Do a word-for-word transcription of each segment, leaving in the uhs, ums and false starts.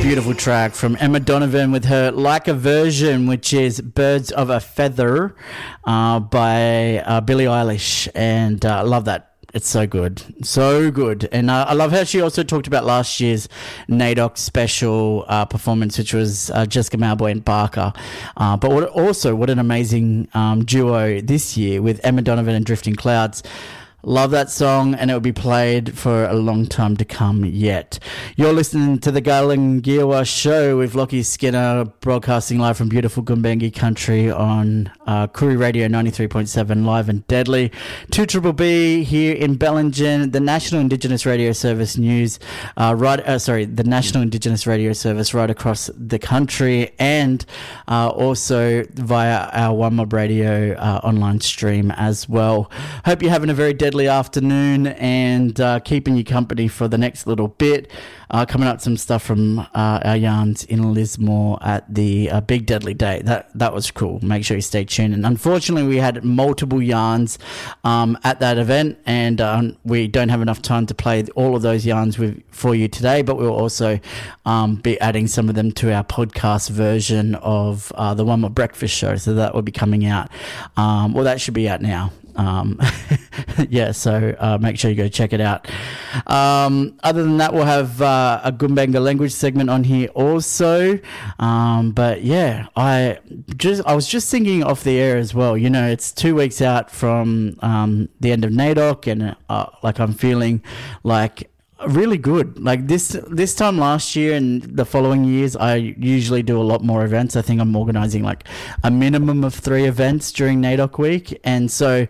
beautiful track from Emma Donovan with her Like a Version, which is Birds of a Feather uh, by uh, Billie Eilish. And I uh, love that. It's so good. So good. And uh, I love how she also talked about last year's NAIDOC special uh, performance, which was uh, Jessica Mauboy and Barker. Uh, but what, also, what an amazing um, duo this year with Emma Donovan and Drifting Clouds. Love that song, and it will be played for a long time to come yet. You're listening to the Galangiwa Show with Lockie Skinner, broadcasting live from beautiful Gumbengi country on uh, Kuri Radio ninety-three point seven, live and deadly. two Triple B here in Bellingen, the National Indigenous Radio Service news, uh, right? Uh, sorry, the National Indigenous Radio Service right across the country, and uh, also via our One Mob Radio uh, online stream as well. Hope you're having a very deadly afternoon and uh, keeping you company for the next little bit. Uh, coming up some stuff from uh, our yarns in Lismore at the uh, Big Deadly Day. That that was cool. Make sure you stay tuned. And unfortunately, we had multiple yarns um, at that event, and um, we don't have enough time to play all of those yarns with, for you today, but we'll also um, be adding some of them to our podcast version of uh, the One More Breakfast Show. So that will be coming out. Um, well, that should be out now. Um, yeah, so uh, make sure you go check it out. Um, other than that, we'll have uh, a Gumbenga language segment on here also. Um, but yeah, I just I was just thinking off the air as well. You know, it's two weeks out from um, the end of NAIDOC, and uh, like I'm feeling like really good. Like this this time last year and the following years, I usually do a lot more events. I think I'm organising like a minimum of three events during NAIDOC week, and so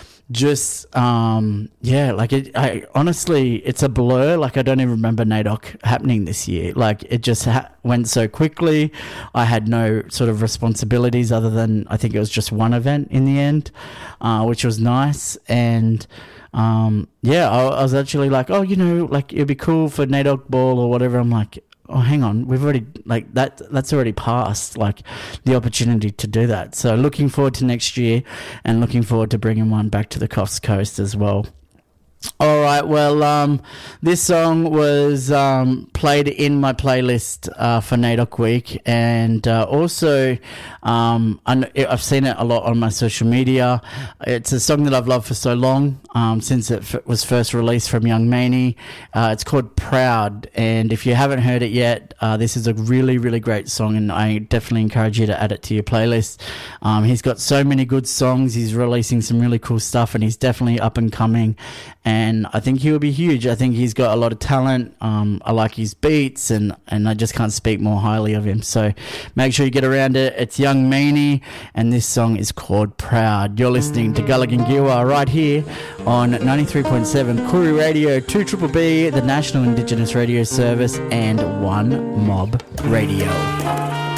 just um yeah, like it I honestly it's a blur. Like I don't even remember NAIDOC happening this year. Like it just ha- went so quickly. I had no sort of responsibilities other than I think it was just one event in the end, uh, which was nice. And Um, yeah, I, I was actually like, oh, you know, like it'd be cool for NAIDOC Ball or whatever. I'm like, oh, hang on, we've already like that. That's already passed. Like the opportunity to do that. So looking forward to next year, and looking forward to bringing one back to the Coffs Coast as well. All right, well, um, this song was um, played in my playlist uh, for NAIDOC week, and uh, also um, I've seen it a lot on my social media. It's a song that I've loved for so long, um, since it f- was first released from Young Maney. Uh, it's called Proud, and if you haven't heard it yet, uh, this is a really, really great song, and I definitely encourage you to add it to your playlist. Um, he's got so many good songs. He's releasing some really cool stuff, and he's definitely up and coming. And I think he will be huge. I think he's got a lot of talent. Um, I like his beats, and, and I just can't speak more highly of him. So make sure you get around it. It's Young Maney, and this song is called Proud. You're listening to Galangiwa right here on ninety-three point seven Kuri Radio, two Triple B, the National Indigenous Radio Service, and One Mob Radio.